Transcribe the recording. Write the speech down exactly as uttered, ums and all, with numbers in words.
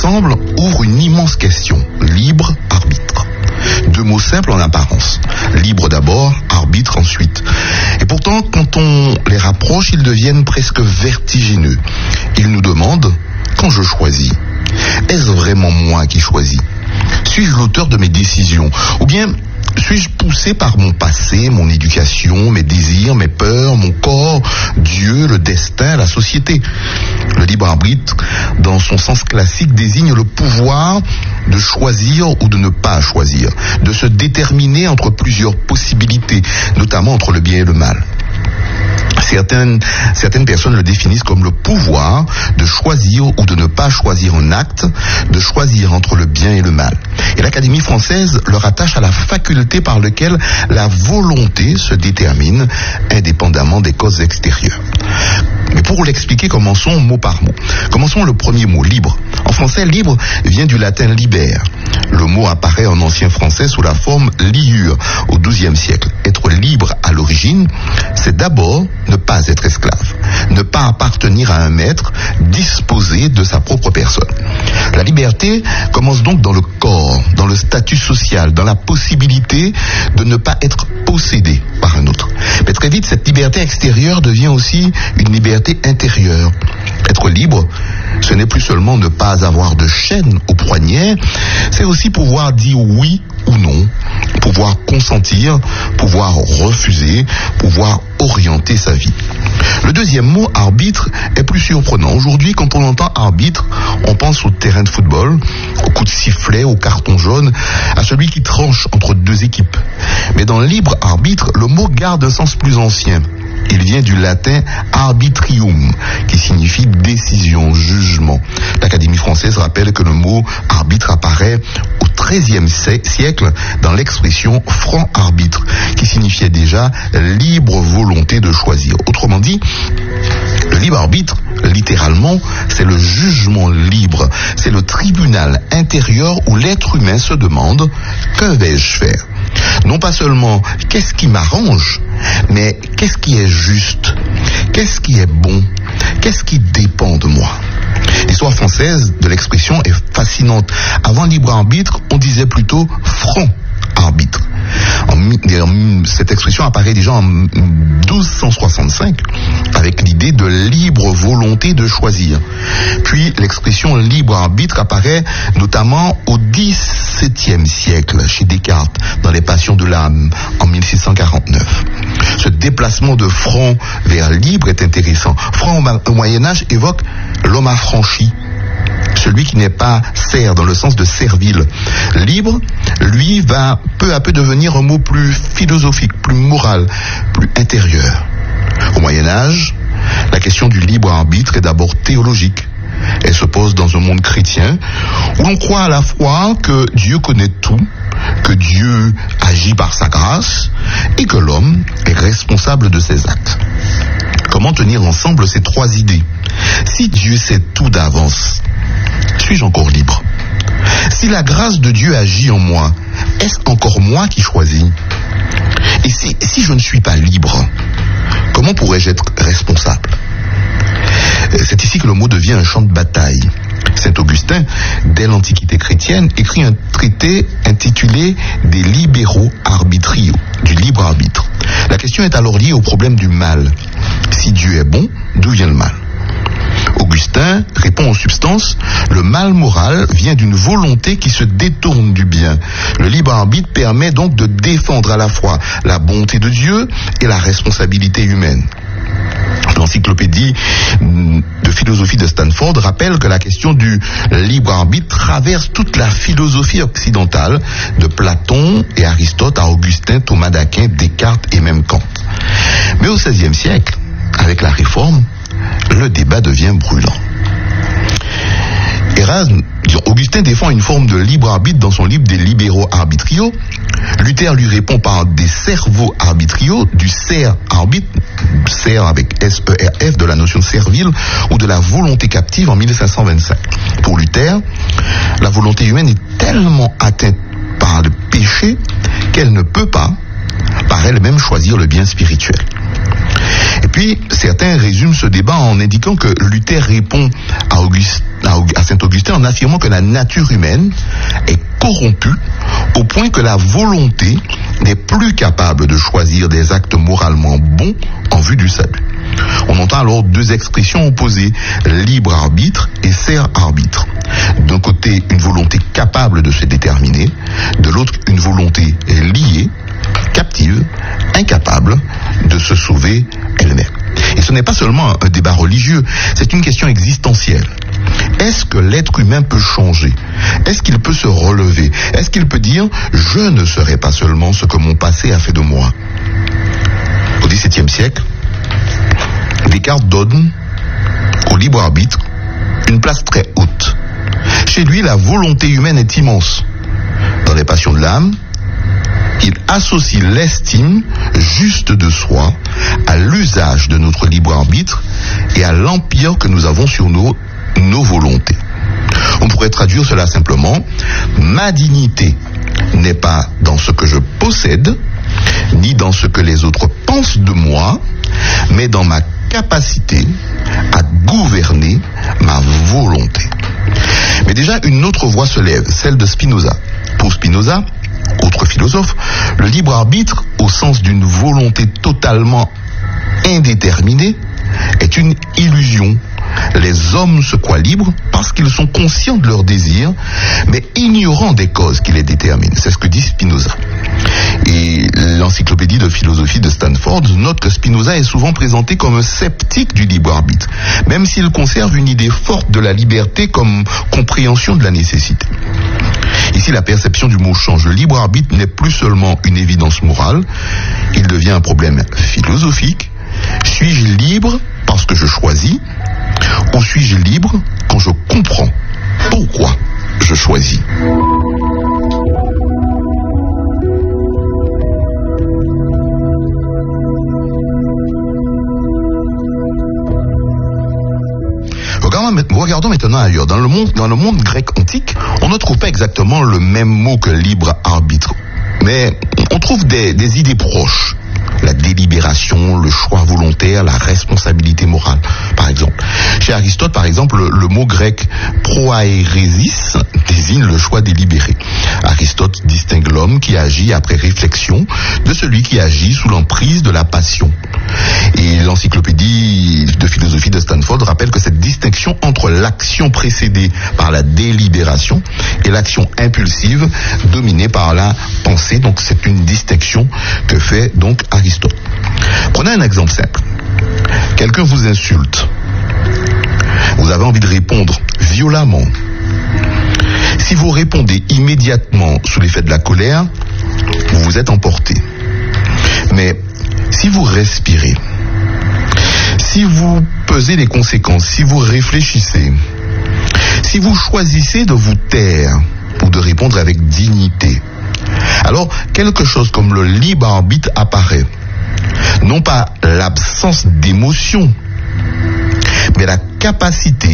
ensemble ouvre une immense question. Libre arbitre. Deux mots simples en apparence. Libre d'abord, arbitre ensuite. Et pourtant, quand on les rapproche, ils deviennent presque vertigineux. Ils nous demandent, quand je choisis, est-ce vraiment moi qui choisis ? Suis-je l'auteur de mes décisions ? Ou bien suis-je poussé par mon passé, mon éducation, mes désirs, mes peurs, mon corps, Dieu, le destin, la société ? Le libre arbitre, dans son sens classique, désigne le pouvoir de choisir ou de ne pas choisir, de se déterminer entre plusieurs possibilités, notamment entre le bien et le mal. Certaines, certaines personnes le définissent comme le pouvoir de choisir ou de ne pas choisir un acte, de choisir entre le bien et le mal. Et l'Académie française le rattache à la faculté par laquelle la volonté se détermine indépendamment des causes extérieures. Mais pour l'expliquer, commençons mot par mot. Commençons le premier mot, libre. En français, libre vient du latin liber. Le mot apparaît en ancien français sous la forme liure au douzième siècle. Être libre à l'origine, c'est d'abord ne pas être esclave, ne pas appartenir à un maître, disposer de sa propre personne. La liberté commence donc dans le corps, dans le statut social, dans la possibilité de ne pas être possédé par un autre. Mais très vite, cette liberté extérieure devient aussi une liberté intérieure. Être libre, ce n'est plus seulement ne pas avoir de chaîne au poignet, c'est aussi pouvoir dire oui ou non, pouvoir consentir, pouvoir refuser, pouvoir orienter sa vie. Le deuxième mot, arbitre, est plus surprenant. Aujourd'hui, quand on entend arbitre, on pense au terrain de football, au coup de sifflet, au carton jaune, à celui qui tranche entre deux équipes. Mais dans le libre arbitre, le mot garde un sens plus ancien. Il vient du latin arbitrium, qui signifie décision, jugement. L'Académie française rappelle que le mot arbitre apparaît au treizième siècle dans l'expression franc arbitre, qui signifiait déjà libre volonté de choisir. Autrement dit, le libre arbitre, littéralement, c'est le jugement libre. C'est le tribunal intérieur où l'être humain se demande « que vais-je faire ?» Non pas seulement « qu'est-ce qui m'arrange ?» mais qu'est-ce qui est juste? Qu'est-ce qui est bon? Qu'est-ce qui dépend de moi? L'histoire française de l'expression est fascinante. Avant libre arbitre, on disait plutôt franc arbitre. En, cette expression apparaît déjà en douze cent soixante-cinq avec l'idée de libre volonté de choisir. Puis l'expression libre arbitre apparaît notamment au dix-septième siècle chez Descartes dans les Passions de l'âme en mille six cent quarante-neuf. Ce déplacement de franc vers libre est intéressant. Franc au Moyen-Âge évoque l'homme affranchi, celui qui n'est pas serf dans le sens de servile. Libre, lui, va peu à peu devenir un mot plus philosophique, plus moral, plus intérieur. Au Moyen-Âge, la question du libre arbitre est d'abord théologique. Elle se pose dans un monde chrétien où l'on croit à la fois que Dieu connaît tout, que Dieu agit par sa grâce et que l'homme est responsable de ses actes. Comment tenir ensemble ces trois idées? Si Dieu sait tout d'avance, suis-je encore libre? Si la grâce de Dieu agit en moi, est-ce encore moi qui choisis? Et si, si je ne suis pas libre, comment pourrais-je être responsable? C'est ici que le mot devient un champ de bataille. Saint Augustin, dès l'Antiquité chrétienne, écrit un traité intitulé « Des libéraux arbitrio », du libre arbitre. La question est alors liée au problème du mal. Si Dieu est bon, d'où vient le mal? Augustin répond en substance, le mal moral vient d'une volonté qui se détourne du bien. Le libre arbitre permet donc de défendre à la fois la bonté de Dieu et la responsabilité humaine. L'encyclopédie de philosophie de Stanford rappelle que la question du libre arbitre traverse toute la philosophie occidentale, de Platon et Aristote à Augustin, Thomas d'Aquin, Descartes et même Kant. Mais au seizième siècle, avec la Réforme, le débat devient brûlant. Erasme, Augustin défend une forme de libre arbitre dans son livre des libéraux arbitrio. Luther lui répond par des cerveaux arbitrio, du ser arbitre, ser avec S E R F, de la notion de servile ou de la volonté captive en mille cinq cent vingt-cinq. Pour Luther, la volonté humaine est tellement atteinte par le péché qu'elle ne peut pas, par elle-même, choisir le bien spirituel. Et puis, certains résument ce débat en indiquant que Luther répond à, Auguste, à Saint-Augustin en affirmant que la nature humaine est corrompue au point que la volonté n'est plus capable de choisir des actes moralement bons en vue du salut. On entend alors deux expressions opposées, libre arbitre et serf arbitre. D'un côté, une volonté capable de se déterminer, de l'autre, une volonté liée, captive, incapable de se sauver elle-même. Et ce n'est pas seulement un débat religieux, c'est une question existentielle. Est-ce que l'être humain peut changer? Est-ce qu'il peut se relever? Est-ce qu'il peut dire « Je ne serai pas seulement ce que mon passé a fait de moi » ? Au dix-septième siècle, Descartes donne au libre arbitre une place très haute. Chez lui, la volonté humaine est immense. Dans les passions de l'âme, il associe l'estime juste de soi à l'usage de notre libre arbitre et à l'empire que nous avons sur nos, nos volontés. On pourrait traduire cela simplement, ma dignité n'est pas dans ce que je possède, ni dans ce que les autres pensent de moi, mais dans ma capacité à gouverner ma volonté. Mais déjà, une autre voix se lève, celle de Spinoza. Pour Spinoza, autre philosophe, le libre arbitre, au sens d'une volonté totalement indéterminée, est une illusion. Les hommes se croient libres parce qu'ils sont conscients de leurs désirs, mais ignorant des causes qui les déterminent. C'est ce que dit Spinoza. Et l'encyclopédie de philosophie de Stanford note que Spinoza est souvent présenté comme un sceptique du libre arbitre, même s'il conserve une idée forte de la liberté comme compréhension de la nécessité. Ici, la perception du mot change. Le libre arbitre n'est plus seulement une évidence morale, il devient un problème philosophique. Suis-je libre parce que je choisis, ou suis-je libre quand je comprends pourquoi je choisis? Regardons maintenant ailleurs. Dans le monde, dans le monde grec antique, on ne trouve pas exactement le même mot que libre arbitre, mais on trouve des, des idées proches. La délibération, le choix volontaire, la responsabilité morale, par exemple. Chez Aristote, par exemple, le, le mot grec proairesis désigne le choix délibéré. Aristote distingue l'homme qui agit après réflexion de celui qui agit sous l'emprise de la passion. Et l'encyclopédie de philosophie de Stanford rappelle que cette distinction entre l'action précédée par la délibération et l'action impulsive dominée par la pensée, donc c'est une distinction que fait donc Aristote. Prenez un exemple simple. Quelqu'un vous insulte. Vous avez envie de répondre violemment. Si vous répondez immédiatement sous l'effet de la colère, vous vous êtes emporté. Mais si vous respirez, si vous pesez les conséquences, si vous réfléchissez, si vous choisissez de vous taire ou de répondre avec dignité, alors quelque chose comme le libre arbitre apparaît. Non pas l'absence d'émotion, mais la capacité